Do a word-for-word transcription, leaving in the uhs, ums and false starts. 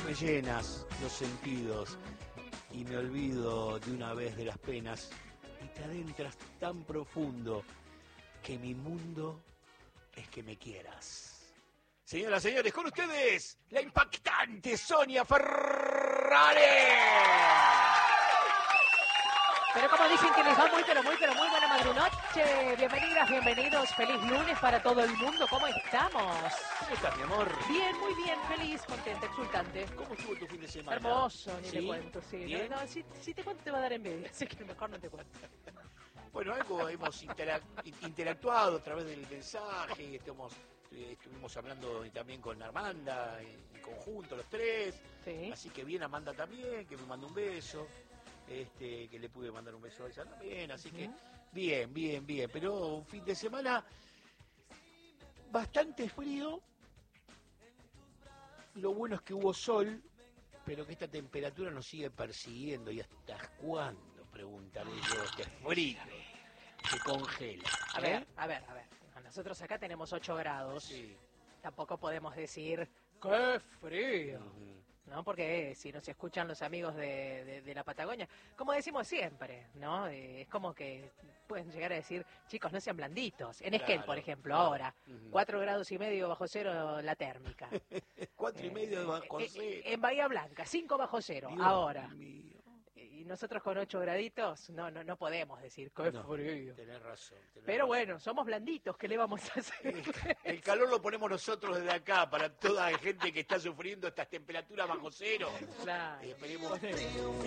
me llenas los sentidos y me olvido de una vez de las penas y te adentras tan profundo que mi mundo es que me quieras. Señoras y señores, con ustedes, la impactante Sonia Ferrari. Pero como dicen que les va muy, pero muy, pero muy buena madrunoche. Bienvenidas, bienvenidos. Feliz lunes para todo el mundo. ¿Cómo estamos? ¿Cómo estás, mi amor? Bien, muy bien. Feliz, contenta, exsultante. ¿Cómo estuvo tu fin de semana? Hermoso, ni ¿Sí? te cuento. Sí. ¿Bien? No, no, si, si te cuento te va a dar envidia, así que mejor no te cuento. Bueno, algo hemos interac interactuado a través del mensaje, estamos, eh, estuvimos hablando también con Armanda, en, en conjunto los tres, Sí. Así que bien Amanda también, que me mandó un beso, este, que le pude mandar un beso a ella también, así que bien, bien, bien, pero un fin de semana bastante frío, lo bueno es que hubo sol, pero que esta temperatura nos sigue persiguiendo, y hasta cuándo, preguntaré yo, este frío se congela. A ¿eh? ver, a ver, a ver. Nosotros acá tenemos ocho grados. Sí. Tampoco podemos decir, ¡qué frío! Ujú. ¿No? Porque eh, si nos escuchan los amigos de, de, de la Patagonia, como decimos siempre, ¿no? Eh, es como que pueden llegar a decir, chicos, no sean blanditos. En Esquel, Claro, por ejemplo, claro. ahora, Ujú. cuatro grados y medio bajo cero la térmica. Cuatro y medio de bajo Eh, cero. eh, En Bahía Blanca, cinco bajo cero, Dios ahora. mío. Y nosotros con ocho graditos, no, no, no podemos decir, qué No, frío. tenés razón. tenés Pero razón. bueno, somos blanditos, ¿qué le vamos a hacer? El calor lo ponemos nosotros desde acá, para toda la gente que está sufriendo estas temperaturas bajo cero. Claro. Eh, esperemos,